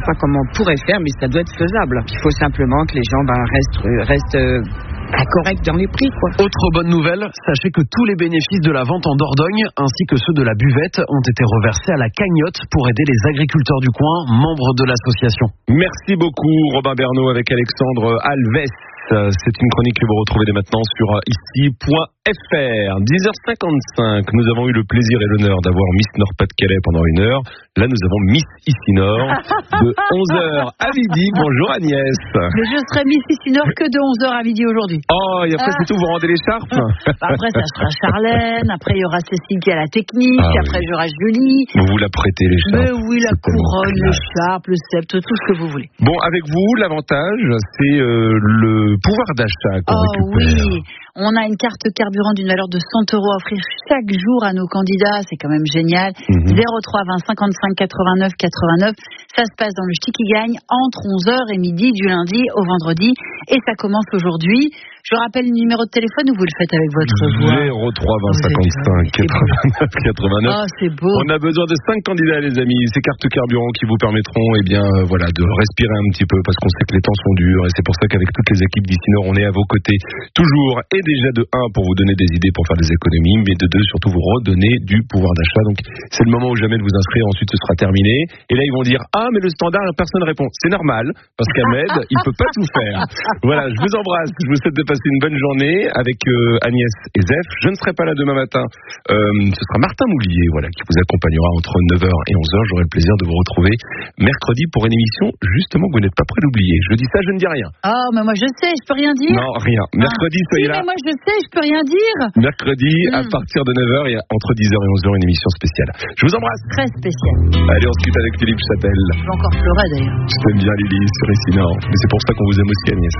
pas comment on pourrait faire, mais ça doit être faisable. Il faut simplement que les gens restent corrects dans les prix, quoi. Autre bonne nouvelle, sachez que tous les bénéfices de la vente en Dordogne ainsi que ceux de la buvette ont été reversés à la cagnotte pour aider les agriculteurs du coin, membres de l'association. Merci beaucoup Robin Bernot avec Alexandre Alves. C'est une chronique que vous retrouvez dès maintenant sur ici.fr. 10h55, nous avons eu le plaisir et l'honneur d'avoir Miss Nord-Pas-de-Calais pendant 1 heure. Là, nous avons Miss Ici Nord de 11h à midi. Bonjour Agnès. Mais je serai Miss Ici Nord que de 11h à midi aujourd'hui. Oh, et après c'est tout, vous rendez l'écharpe. Après, ça sera Charlène, après il y aura Cécile qui a la technique, après il y aura Julie. Vous la prêtez l'écharpe. Mais oui, la couronne, l'écharpe, le sceptre, tout ce que vous voulez. Bon, avec vous, l'avantage, c'est le pouvoir d'achat qu'on récupère. Oui, on a une carte carburant d'une valeur de 100 € à offrir chaque jour à nos candidats, c'est quand même génial. 03 20 55 89 89, ça se passe dans le Ch'ti qui gagne entre 11h et midi du lundi au vendredi et ça commence aujourd'hui. Je rappelle le numéro de téléphone ou vous le faites avec votre voix? 03 20 55 89 89. Oh, c'est beau. On a besoin de 5 candidats, les amis. Ces cartes carburant qui vous permettront de respirer un petit peu parce qu'on sait que les temps sont durs et c'est pour ça qu'avec toutes les équipes d'Ici Nord, on est à vos côtés toujours. Et déjà de 1 pour vous donner des idées pour faire des économies, mais de 2 surtout vous redonner du pouvoir d'achat. Donc c'est le moment ou jamais de vous inscrire, ensuite ce sera terminé. Et là ils vont dire mais le standard, personne ne répond. C'est normal parce qu'Ahmed, il peut pas tout faire. Voilà, je vous embrasse, je vous souhaite de passer une bonne journée avec Agnès et Zef. Je ne serai pas là demain matin. Ce sera Martin Moulier qui vous accompagnera entre 9h et 11h. J'aurai le plaisir de vous retrouver mercredi pour une émission justement que vous n'êtes pas prêt d'oublier. Je dis ça, je ne dis rien. Oh, mais moi je sais, je peux rien dire. Non, rien. Mercredi, soyez là. Mais moi je sais, je peux rien dire. Mercredi, à partir de 9h et entre 10h et 11h, une émission spéciale. Je vous embrasse. Très spéciale. Allez, on se quitte avec Philippe Châtel. Je vais encore pleurer d'ailleurs. Je t'aime bien Lily sur Ici Nord. Mais c'est pour ça qu'on vous aime aussi Agnès.